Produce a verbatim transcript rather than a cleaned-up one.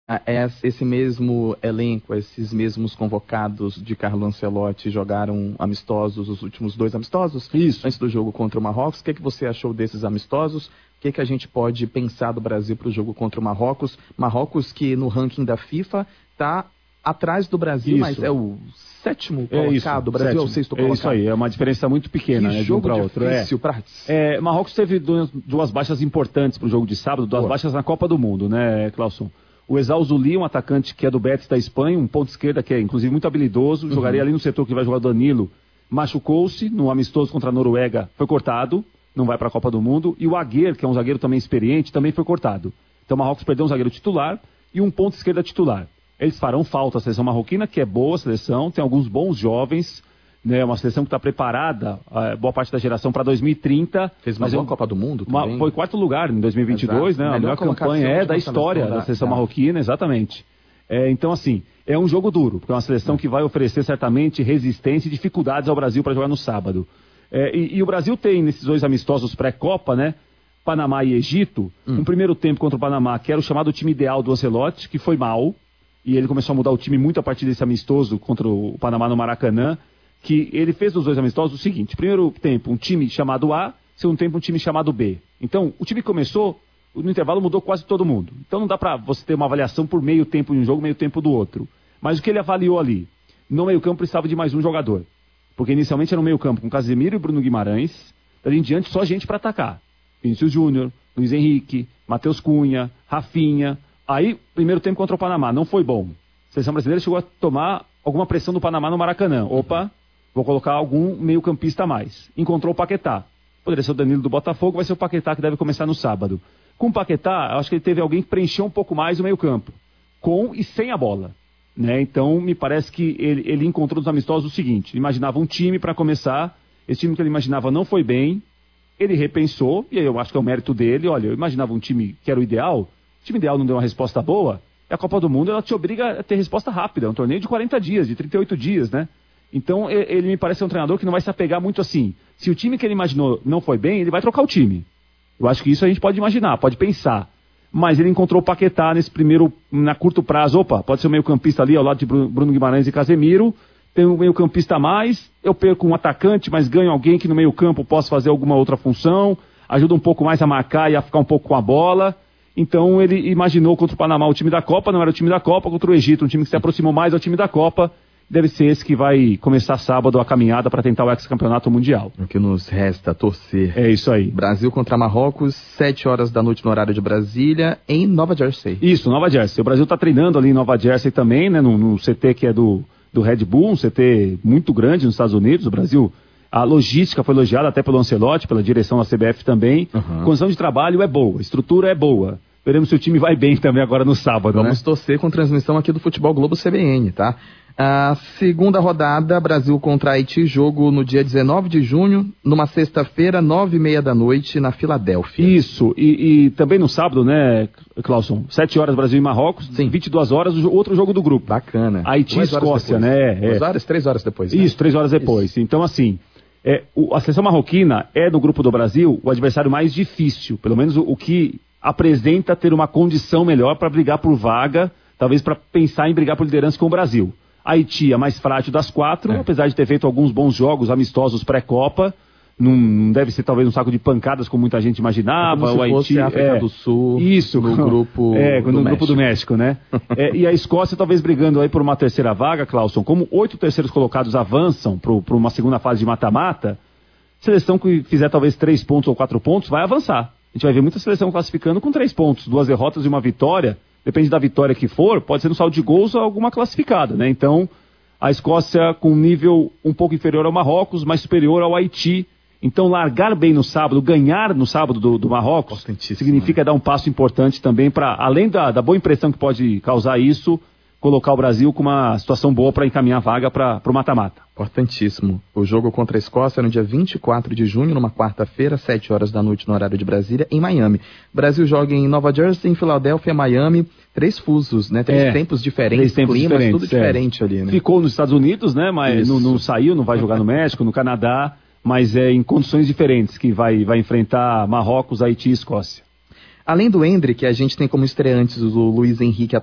esse mesmo elenco, esses mesmos convocados de Carlo Ancelotti jogaram amistosos, os últimos dois amistosos? Isso. Antes do jogo contra o Marrocos. O que, é que você achou desses amistosos? O que, é que a gente pode pensar do Brasil para o jogo contra o Marrocos? Marrocos que no ranking da FIFA está atrás do Brasil, isso. mas é o sétimo colocado. É isso, o Brasil sétimo. é o sexto colocado. É isso aí, é uma diferença muito pequena, que né, de um para outro. É. Pra... É, Marrocos teve duas, duas baixas importantes para o jogo de sábado, duas Pô. baixas na Copa do Mundo, né, Clauson? O Ezal Zuli, um atacante que é do Betis da Espanha, um ponto esquerda que é inclusive muito habilidoso, uhum. jogaria ali no setor que vai jogar o Danilo, machucou-se no amistoso contra a Noruega, foi cortado, não vai para a Copa do Mundo, e o Agüer, que é um zagueiro também experiente, também foi cortado. Então o Marrocos perdeu um zagueiro titular e um ponto esquerda titular. Eles farão falta a seleção marroquina, que é boa a seleção, tem alguns bons jovens, né, uma seleção que está preparada, boa parte da geração para dois mil e trinta. Fez uma boa um, Copa do Mundo uma, também. Foi quarto lugar em dois mil e vinte e dois, né? A melhor campanha é da história da, da seleção da... marroquina, exatamente. É, então, assim, é um jogo duro, porque é uma seleção é. que vai oferecer certamente resistência e dificuldades ao Brasil para jogar no sábado. É, e, e o Brasil tem, nesses dois amistosos pré-Copa, né? Panamá e Egito, hum. um primeiro tempo contra o Panamá, que era o chamado time ideal do Ancelotti, que foi mal, e ele começou a mudar o time muito a partir desse amistoso contra o Panamá no Maracanã, que ele fez dos dois amistosos o seguinte: primeiro tempo um time chamado A, segundo tempo um time chamado B. Então, o time que começou, no intervalo mudou quase todo mundo. Então não dá pra você ter uma avaliação por meio tempo de um jogo, meio tempo do outro. Mas o que ele avaliou ali? No meio campo precisava de mais um jogador. Porque inicialmente era no meio campo com Casemiro e Bruno Guimarães, dali em diante só gente para atacar. Vinícius Júnior, Luiz Henrique, Matheus Cunha, Rafinha. Aí, primeiro tempo contra o Panamá, não foi bom. A seleção brasileira chegou a tomar alguma pressão do Panamá no Maracanã. Opa, vou colocar algum meio campista a mais. Encontrou o Paquetá. Poderia ser o Danilo do Botafogo, vai ser o Paquetá que deve começar no sábado. Com o Paquetá, eu acho que ele teve alguém que preencheu um pouco mais o meio campo. Com e sem a bola. Né? Então, me parece que ele, ele encontrou nos amistosos o seguinte: imaginava um time para começar, esse time que ele imaginava não foi bem, ele repensou, e aí eu acho que é o mérito dele. Olha, eu imaginava um time que era o ideal, o time ideal não deu uma resposta boa, e a Copa do Mundo ela te obriga a ter resposta rápida, é um torneio de quarenta dias, de trinta e oito dias, né? Então, ele me parece ser um treinador que não vai se apegar muito assim. Se o time que ele imaginou não foi bem, ele vai trocar o time. Eu acho que isso a gente pode imaginar, pode pensar. Mas ele encontrou o Paquetá nesse primeiro, na curto prazo. Opa, pode ser o meio campista ali ao lado de Bruno Guimarães e Casemiro. Tem um meio campista a mais. Eu perco um atacante, mas ganho alguém que no meio campo possa fazer alguma outra função. Ajuda um pouco mais a marcar e a ficar um pouco com a bola. Então ele imaginou contra o Panamá o time da Copa, não era o time da Copa. Contra o Egito, um time que se aproximou mais ao time da Copa. Deve ser esse que vai começar sábado a caminhada para tentar o ex-campeonato mundial. O que nos resta torcer. É isso aí. Brasil contra Marrocos, sete horas da noite no horário de Brasília, em Nova Jersey. Isso, Nova Jersey. O Brasil está treinando ali em Nova Jersey também, né, no, no C T que é do, do Red Bull, um C T muito grande nos Estados Unidos. O Brasil, a logística foi elogiada até pelo Ancelotti, pela direção da C B F também. Uhum. Condição de trabalho é boa, a estrutura é boa. Veremos se o time vai bem também agora no sábado. Vamos né? torcer com transmissão aqui do Futebol Globo C B N, tá? A segunda rodada, Brasil contra Haiti, jogo no dia dezenove de junho, numa sexta-feira, nove e meia da noite, na Filadélfia. Isso, e, e também no sábado, né, Clauson? sete horas, Brasil e Marrocos, Sim. vinte e duas horas, o outro jogo do grupo. Bacana. Haiti e Escócia, né? Duas horas, três horas depois. Né? Isso, três horas depois. Isso. Então, assim, é, o, a seleção marroquina é, no grupo do Brasil, o adversário mais difícil, pelo menos o, o que apresenta ter uma condição melhor para brigar por vaga, talvez para pensar em brigar por liderança com o Brasil. Haiti é mais frágil das quatro, é. apesar de ter feito alguns bons jogos amistosos pré-Copa. Não deve ser talvez um saco de pancadas como muita gente imaginava. É como se o Haiti fosse a África é, do Sul isso, no grupo é, do no México. grupo do México, né? é, e a Escócia talvez brigando aí por uma terceira vaga, Clauson. Como oito terceiros colocados avançam para uma segunda fase de mata-mata, seleção que fizer talvez três pontos ou quatro pontos vai avançar. A gente vai ver muita seleção classificando com três pontos, duas derrotas e uma vitória. Depende da vitória que for, pode ser no saldo de gols ou alguma classificada, né? Então, a Escócia com um nível um pouco inferior ao Marrocos, mas superior ao Haiti. Então, largar bem no sábado, ganhar no sábado do, do Marrocos, significa né? dar um passo importante também para, além da, da boa impressão que pode causar isso, colocar o Brasil com uma situação boa para encaminhar a vaga para o mata-mata. Importantíssimo. O jogo contra a Escócia é no dia vinte e quatro de junho, numa quarta-feira, sete horas da noite no horário de Brasília, em Miami. O Brasil joga em Nova Jersey, em Filadélfia, Miami. Três fusos, né? Três é, tempos diferentes, três tempos climas, diferentes, tudo é. diferente ali, né? Ficou nos Estados Unidos, né? Mas não, não saiu, não vai jogar no México, no Canadá, mas é em condições diferentes que vai, vai enfrentar Marrocos, Haiti e Escócia. Além do Endrick, a gente tem como estreantes o Luiz Henrique